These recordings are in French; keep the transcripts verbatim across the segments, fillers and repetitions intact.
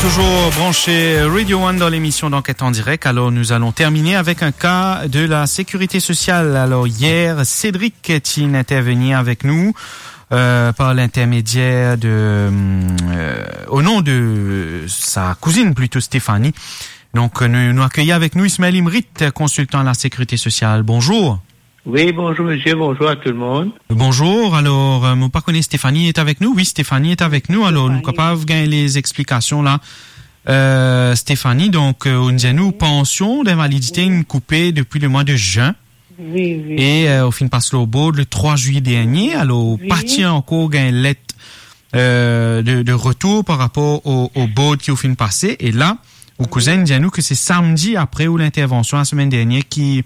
Toujours branché Radio One dans l'émission d'enquête en direct. Alors, nous allons terminer avec un cas de la sécurité sociale. Alors, hier, Cédric est intervenu avec nous euh, par l'intermédiaire de, euh, au nom de sa cousine, plutôt Stéphanie. Donc, nous, nous accueillons avec nous Ismaël Imrit, consultant à la sécurité sociale. Bonjour. Oui, bonjour monsieur, bonjour à tout le monde. Bonjour, alors, euh, moi pas connais Stéphanie est avec nous. Oui, Stéphanie est avec nous. Alors, Stéphanie. Nous sommes capables de gagner les explications là. Euh, Stéphanie, donc, euh, on nous oui. pension d'invalidité oui. coupée depuis le mois de juin. Oui, oui. Et euh, au fin passe au board le trois juillet dernier. Alors, oui. parti encore gagner lettre euh, de, de retour par rapport au, au board qui au fin passé. Et là, au cousin oui. dit nous que c'est samedi après ou l'intervention la semaine dernière qui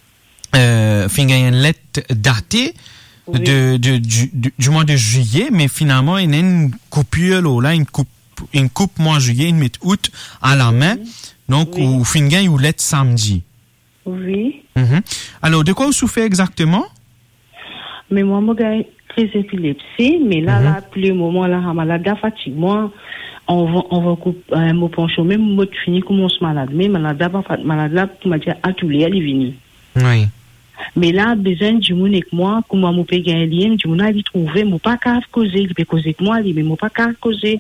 Euh, fin gagné une lettre datée oui. de, de, du, du, du mois de juillet, mais finalement, il y a une coupure, là, une coupe, une coupe mois juillet, une met août à la main. Oui. Donc, oui. ou fin gagné une lettre samedi. Oui. Mm-hmm. Alors, de quoi vous souffrez exactement? Mais moi, moi, j'ai crise d'épilepsie, mais là, mm-hmm. là, plus le moment, là, je malade, la fatigue, moi, on va, on va couper, euh, mon penchant, même, moi, tu finis comme on se malade, mais malade, malade, là, tu m'as dit, à tous les, elle est venue. Oui. Mais là, besoin du monde avec moi, comme moi, je peux gagner un lien, du monde, il trouve, je ne peux pas causer, il peut causer avec moi, mais je ne peux pas causer.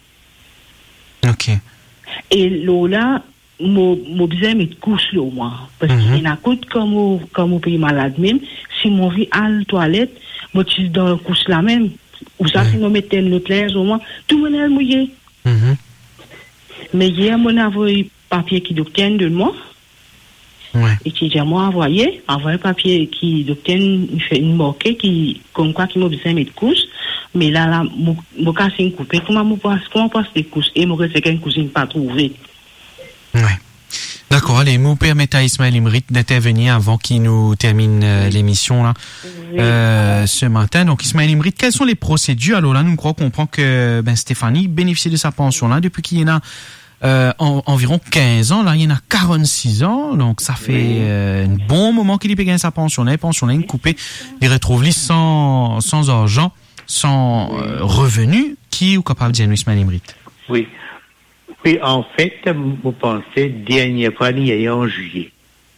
Ok. Et là, je j'ai besoin de mettre couche là, moi. Parce mm-hmm. qu'il y a un coup comme je suis malade même, si je vais à la toilette, je suis dans la couche là même, ou ça, mm-hmm. si je mets une autre linge au moins, tout le monde est mouillé. Mm-hmm. Mais hier, je n'ai envoyé papier qui d'obtient de moi. Ouais. Et qui dit à moi envoyer, envoyer un papier qui d'obtient une, une moquée qui, comme quoi qui m'a besoin de mettre couche. Mais là, là, mon cas c'est une coupe. Comment je passe, comment passe les couches? Et mon reste, c'est qu'une cousine pas trouvée. Ouais. D'accord, allez, vous permettez à Ismaël Imrit d'intervenir avant qu'il nous termine euh, l'émission, là, oui. euh, ce matin. Donc, Ismaël Imrit, quelles sont les procédures? Alors là, nous croyons comprendre que, ben, Stéphanie bénéficie de sa pension, là, depuis qu'il y en a Euh, en, environ quinze ans, là, il y en a quarante-six ans, donc ça fait euh, un bon moment qu'il y a gagné sa pension, là, pension là, une coupée, il retrouve lui sans, sans argent, sans euh, revenu, qui est capable de dire Ismaël Imrit? Oui. Oui, en fait, vous pensez, dernière fois, il y a eu en juillet.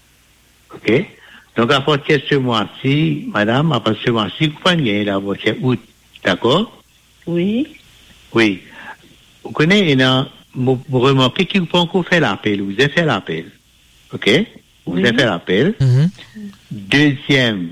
OK? Donc, à partir de ce mois-ci, madame, à partir de ce mois-ci, vous pouvez gagner la voiture août. D'accord? Oui. Oui. Vous connaissez, il y a vous remarquez qu'il faut encore faire l'appel. Vous avez fait l'appel. OK? Vous oui. avez fait l'appel. Mm-hmm. Deuxième,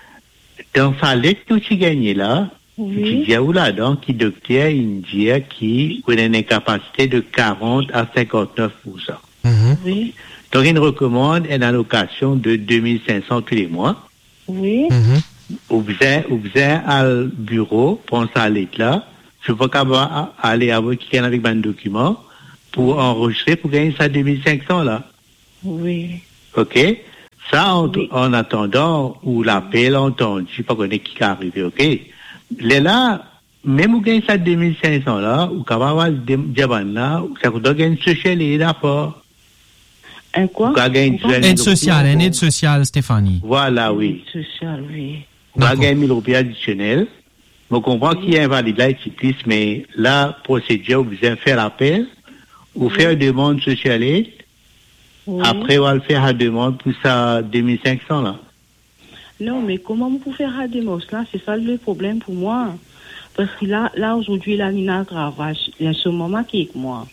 dans sa lettre que tu gagnes là, oui. il y a où là-dedans qui docteur indien qui a une incapacité de quarante à cinquante-neuf pour cent. Mm-hmm. Oui. Donc, il recommande une allocation de deux mille cinq cents tous les mois. Oui. Mm-hmm. Vous avez, vous avez à le bureau, prendre sa lettre là. Je ne peux pas aller avec quelqu'un avec un document pour enregistrer, pour gagner ça deux mille cinq cents là. Oui. OK? Ça, en, oui. en attendant, ou l'appel entendu, je ne sais pas connaître qui est arrivé, OK? Les là, même vous gagnez ça deux mille cinq cents là, ou quand vous avez des diamants là, ça vous doit gagner une social d'accord? Un quoi? Une aide sociale, une aide sociale, Stéphanie. Voilà, oui. Une aide sociale, oui. Vous avez gagné mille roupies additionnels. On comprend qu'il y a invalide là, mais la procédure, vous allez faire l'appel, ou oui. faire une demande sociale aide. Oui. Après, on va le faire à demande pour ça deux mille cinq cents là. Non, mais comment vous pouvez faire à demande là? C'est ça le problème pour moi. Parce que là, là aujourd'hui, la Nina travaille. Il y a ce moment qui est avec moi.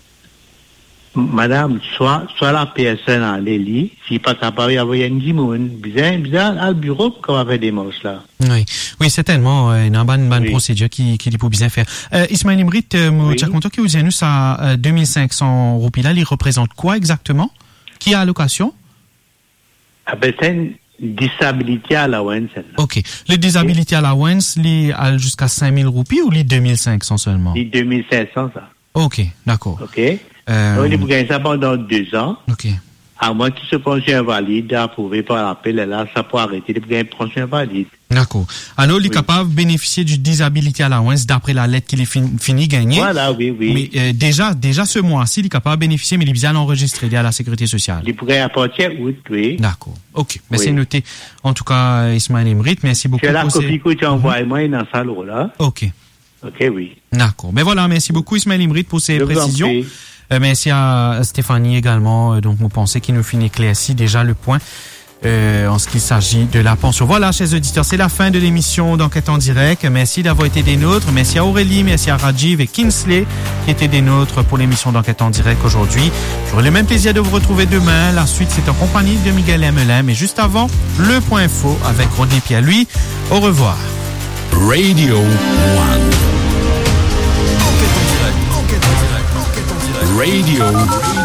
Madame, soit, soit la personne à l'élite, si pas capable d'y avoir une dimoune, bien, bien, à le bureau pour qu'on va faire des manches là. Oui, oui, certainement, euh, une bonne, bonne oui. procédure qui, qui est pour bien faire. Euh, Ismaël Imrit, euh, oui. tu as content que vous avez nous ça, euh, deux mille cinq cents roupies là, il représente quoi exactement? Qui a allocation? Ah ben, c'est une disability allowance. Ok. Le disability okay. allowance, il a jusqu'à cinq mille roupies ou les deux mille cinq cents seulement? Les deux mille cinq cents, ça. Ok, d'accord. Ok. Euh, on est pour gagner ça pendant deux ans. Ok. À moins qu'il se pense invalide, approuvé par l'appel, et là, ça peut arrêter de gagner pension invalide. D'accord. Alors, il est oui. capable de bénéficier du disability allowance d'après la lettre qu'il est fin, fini gagner. Voilà, oui, oui. Mais euh, déjà, déjà ce mois-ci, il est capable de bénéficier, mais il est bien enregistré à la Sécurité sociale. Il pourrait apporter août, oui. D'accord. OK. Mais oui. c'est noté. En tout cas, Ismaël Imrit, merci beaucoup. C'est la copie que tu envoies, moi, dans sa là. OK. OK, oui. D'accord. Mais voilà, merci beaucoup, Ismaël Imrit, pour ces Je précisions. Euh, merci à Stéphanie également. Euh, donc, vous pensez qu'il nous finit éclairci déjà le point euh, en ce qu'il s'agit de la pension. Voilà, chers auditeurs, c'est la fin de l'émission d'Enquête en direct. Merci d'avoir été des nôtres. Merci à Aurélie, merci à Rajiv et Kinsley qui étaient des nôtres pour l'émission d'Enquête en direct aujourd'hui. J'aurai le même plaisir de vous retrouver demain. La suite, c'est en compagnie de Miguel Emelin. Mais juste avant, le point info avec Rodney Pierre-Louis. Au revoir. Radio One. Enquête en direct, enquête en direct, enquête en direct. Radio